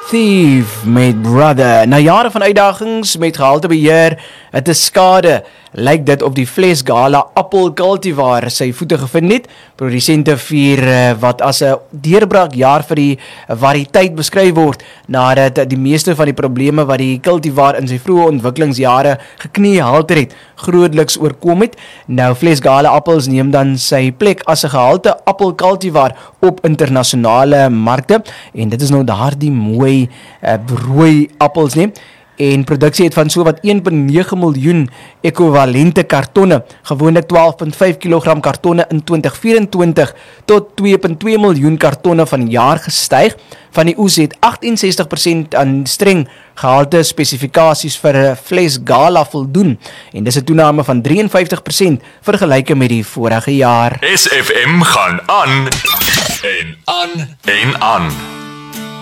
Thief met Brother. Na jare van uitdagings met gehaltebeheer, het is skade, lyk dit op die Vleesgala appel cultivar sy voete gevind het. Produsente vier wat as 'n deurbraakjaar vir die variëteit beskryf word, nadat die meeste van die probleme wat die cultivar in sy vroeë ontwikkelingsjare gekniehalter het, grootliks oorkom het. Nou Vleesgala appels neem dan sy plek as 'n gehalte appel cultivar op internasionale markte, en dit is nou daardie mooi rooi appels nie. En produksie het van so wat 1,9 miljoen ekwivalente kartonne, gewoonlik 12,5 kg kartonne in 2024 tot 2,2 miljoen kartonne van jaar gestyg. Van die oes het 68% aan streng gehalte spesifikasies vir Vleesgala voldoen, en dis 'n toename van 53% vergelyke met die vorige jaar. SFM gaan aan en aan en aan.